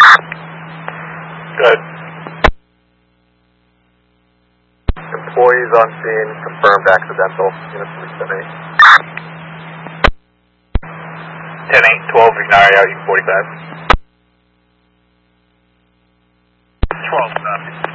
Good. Employees on scene, confirmed accidental. Unit 10-8. 10-8, 12, Vignari out, U45. 12,